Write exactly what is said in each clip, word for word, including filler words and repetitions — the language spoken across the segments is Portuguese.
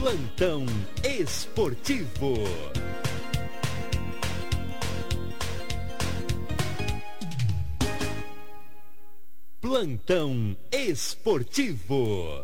Plantão Esportivo. Plantão Esportivo.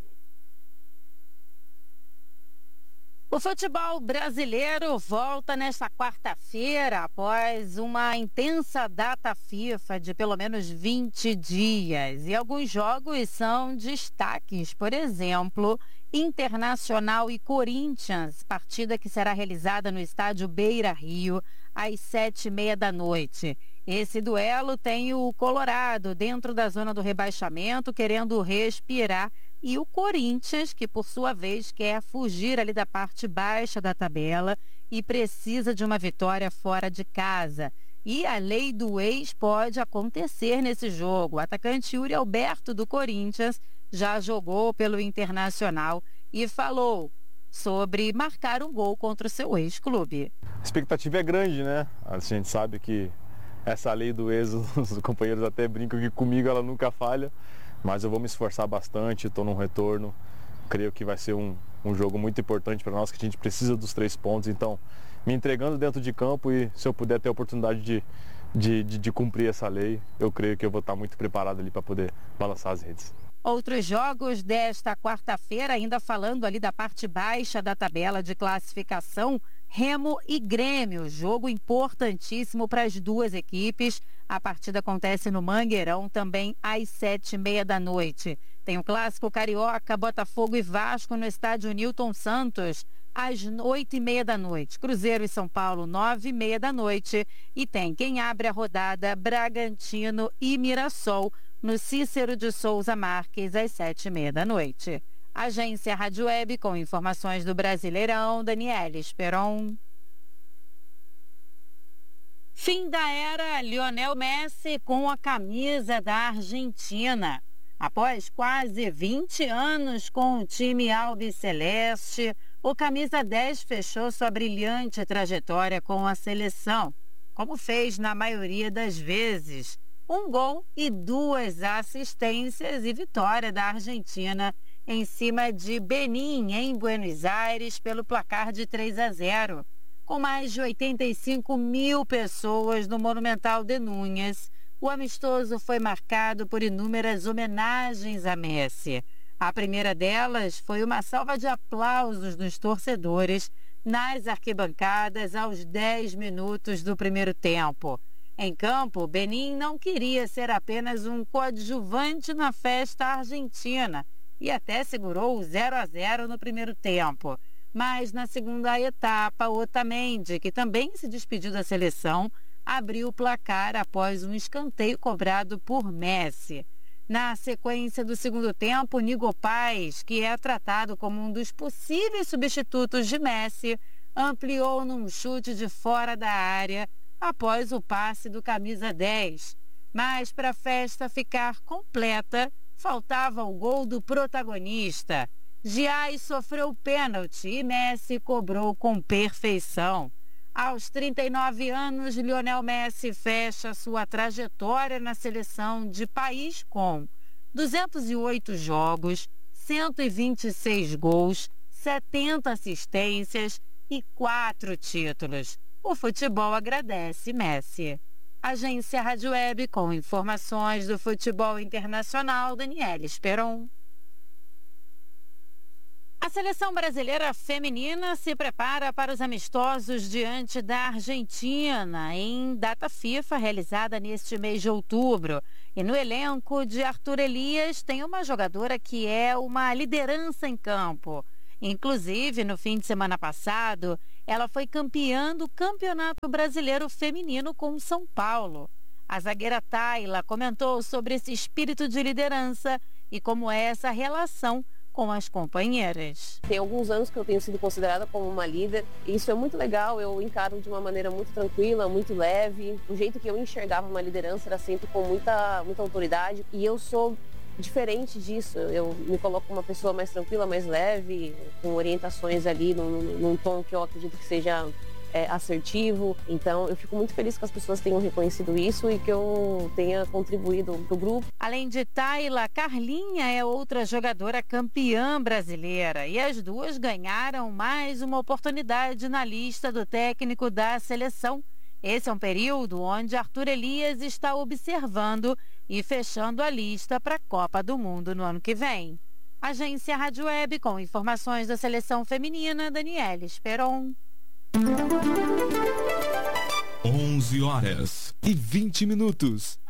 O futebol brasileiro volta nesta quarta-feira após uma intensa data FIFA de pelo menos vinte dias. E alguns jogos são destaques, por exemplo, Internacional e Corinthians, partida que será realizada no estádio Beira-Rio às sete e meia da noite. Esse duelo tem o Colorado dentro da zona do rebaixamento, querendo respirar, e o Corinthians, que por sua vez quer fugir ali da parte baixa da tabela e precisa de uma vitória fora de casa. E a lei do ex pode acontecer nesse jogo. O atacante Yuri Alberto do Corinthians já jogou pelo Internacional e falou sobre marcar um gol contra o seu ex-clube. A expectativa é grande, né? A gente sabe que essa lei do ex, os companheiros até brincam que comigo ela nunca falha, mas eu vou me esforçar bastante, estou num retorno, creio que vai ser um, um jogo muito importante para nós, que a gente precisa dos três pontos, então me entregando dentro de campo e se eu puder ter a oportunidade de, de, de, de cumprir essa lei, eu creio que eu vou estar muito preparado ali para poder balançar as redes. Outros jogos desta quarta-feira, ainda falando ali da parte baixa da tabela de classificação, Remo e Grêmio, jogo importantíssimo para as duas equipes. A partida acontece no Mangueirão também às sete e meia da noite. Tem o clássico carioca, Botafogo e Vasco no estádio Newton Santos às oito e meia da noite. Cruzeiro e São Paulo, nove e meia da noite. E tem quem abre a rodada, Bragantino e Mirassol no Cícero de Souza Marques às sete e meia da noite. Agência Rádio Web com informações do Brasileirão, Daniela Esperon. Fim da era Lionel Messi com a camisa da Argentina. Após quase vinte anos com o time albiceleste, o camisa dez fechou sua brilhante trajetória com a seleção, como fez na maioria das vezes. Um gol e duas assistências e vitória da Argentina em cima de Benin, em Buenos Aires, pelo placar de três a zero. Com mais de oitenta e cinco mil pessoas no Monumental de Núñez, o amistoso foi marcado por inúmeras homenagens a Messi. A primeira delas foi uma salva de aplausos dos torcedores nas arquibancadas aos dez minutos do primeiro tempo. Em campo, Benin não queria ser apenas um coadjuvante na festa argentina e até segurou o zero a zero no primeiro tempo. Mas na segunda etapa, Otamendi, que também se despediu da seleção, abriu o placar após um escanteio cobrado por Messi. Na sequência do segundo tempo, Nigo Paz, que é tratado como um dos possíveis substitutos de Messi, ampliou num chute de fora da área após o passe do camisa dez. Mas para a festa ficar completa, faltava o gol do protagonista. Giai sofreu pênalti e Messi cobrou com perfeição. Aos trinta e nove anos, Lionel Messi fecha sua trajetória na seleção de país com duzentos e oito jogos, cento e vinte e seis gols, setenta assistências e quatro títulos. O futebol agradece Messi. Agência Rádio Web com informações do futebol internacional, Daniela Esperon. A seleção brasileira feminina se prepara para os amistosos diante da Argentina em data FIFA realizada neste mês de outubro. E no elenco de Arthur Elias tem uma jogadora que é uma liderança em campo. Inclusive, no fim de semana passado, ela foi campeã do Campeonato Brasileiro Feminino com São Paulo. A zagueira Tayla comentou sobre esse espírito de liderança e como é essa relação com as companheiras. Tem alguns anos que eu tenho sido considerada como uma líder e isso é muito legal, eu encaro de uma maneira muito tranquila, muito leve. O jeito que eu enxergava uma liderança era sempre com muita, muita autoridade e eu sou diferente disso. Eu me coloco como uma pessoa mais tranquila, mais leve, com orientações ali num, num tom que eu acredito que seja é, assertivo. Então eu fico muito feliz que as pessoas tenham reconhecido isso e que eu tenha contribuído pro grupo. Além de Tayla, Carlinha é outra jogadora campeã brasileira e as duas ganharam mais uma oportunidade na lista do técnico da seleção. Esse é um período onde Arthur Elias está observando e fechando a lista para a Copa do Mundo no ano que vem. Agência Rádio Web com informações da seleção feminina, Daniela Esperon. onze horas e vinte minutos.